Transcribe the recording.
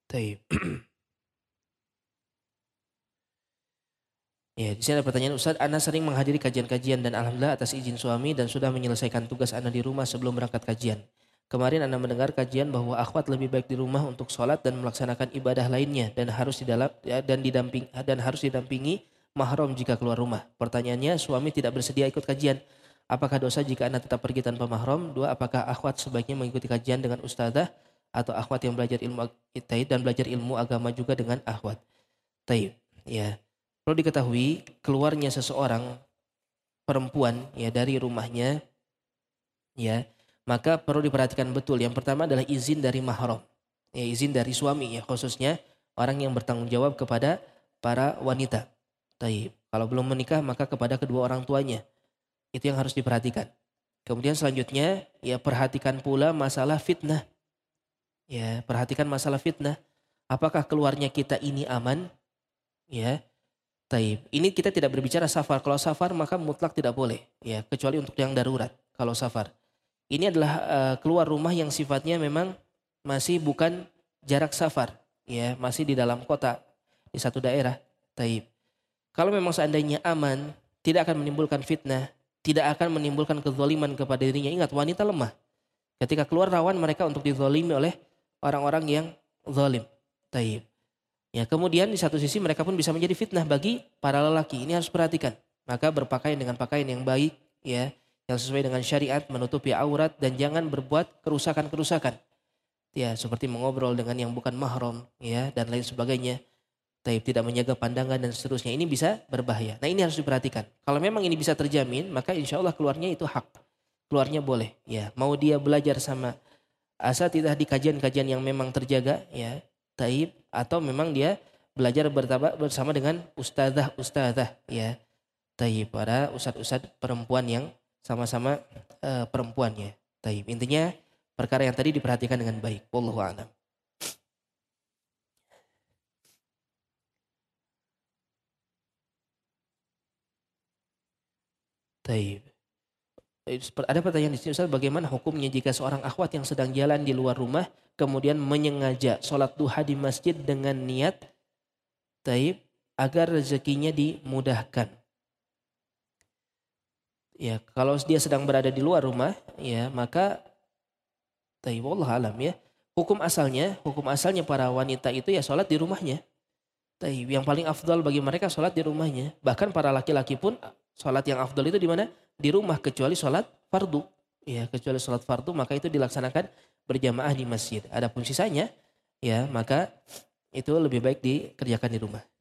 Taib. Ya, di sini ada pertanyaan, Ustaz, Ana sering menghadiri kajian-kajian dan alhamdulillah atas izin suami dan sudah menyelesaikan tugas Ana di rumah sebelum berangkat kajian. Kemarin Ana mendengar kajian bahwa akhwat lebih baik di rumah untuk sholat dan melaksanakan ibadah lainnya dan harus didampingi mahram jika keluar rumah. Pertanyaannya, suami tidak bersedia ikut kajian. Apakah dosa jika Ana tetap pergi tanpa mahram? Dua, apakah akhwat sebaiknya mengikuti kajian dengan ustadzah atau akhwat yang belajar ilmu taib dan belajar ilmu agama juga dengan akhwat? Taib. Ya. Perlu diketahui keluarnya seseorang perempuan ya dari rumahnya ya, maka perlu diperhatikan betul. Yang pertama adalah izin dari mahram. Ya, izin dari suami ya, khususnya orang yang bertanggung jawab kepada para wanita. Taib. Kalau belum menikah maka kepada kedua orang tuanya. Itu yang harus diperhatikan. Kemudian selanjutnya ya perhatikan pula masalah fitnah. Ya, perhatikan masalah fitnah. Apakah keluarnya kita ini aman? Ya, taib. Ini kita tidak berbicara safar. Kalau safar maka mutlak tidak boleh, ya, kecuali untuk yang darurat. Kalau safar, ini adalah keluar rumah yang sifatnya memang masih bukan jarak safar, ya, masih di dalam kota di satu daerah. Taib. Kalau memang seandainya aman, tidak akan menimbulkan fitnah, tidak akan menimbulkan kezaliman kepada dirinya. Ingat, wanita lemah. Ketika keluar rawan mereka untuk dizalimi oleh orang-orang yang zalim. Taib. Ya, kemudian di satu sisi mereka pun bisa menjadi fitnah bagi para lelaki. Ini harus perhatikan. Maka berpakaian dengan pakaian yang baik, ya, yang sesuai dengan syariat, menutupi aurat dan jangan berbuat kerusakan-kerusakan. Ya, seperti mengobrol dengan yang bukan mahram, ya, dan lain sebagainya. Taib, tidak menjaga pandangan dan seterusnya. Ini bisa berbahaya. Nah, ini harus diperhatikan. Kalau memang ini bisa terjamin, maka insya Allah keluarnya itu hak. Keluarnya boleh, ya. Mau dia belajar sama asatidzah di kajian-kajian yang memang terjaga, ya, taib, atau memang dia belajar bersama dengan ustadzah-ustadzah, ya, taib, para ustadz-ustadz perempuan yang sama-sama perempuan, ya, taib. Intinya perkara yang tadi diperhatikan dengan baik. Wallahu a'lam. Taib. Ada pertanyaan di sini, Ustaz, bagaimana hukumnya jika seorang akhwat yang sedang jalan di luar rumah kemudian menyengaja sholat duha di masjid dengan niat taib agar rezekinya dimudahkan. Ya, kalau dia sedang berada di luar rumah, ya, maka taib, wallah alam, ya. Hukum asalnya para wanita itu ya sholat di rumahnya. Taib, yang paling afdal bagi mereka sholat di rumahnya. Bahkan para laki-laki pun sholat yang afdal itu di mana? Di rumah, kecuali sholat fardu. Ya, kecuali sholat fardu maka itu dilaksanakan berjamaah di masjid. Adapun sisanya, ya, maka itu lebih baik dikerjakan di rumah.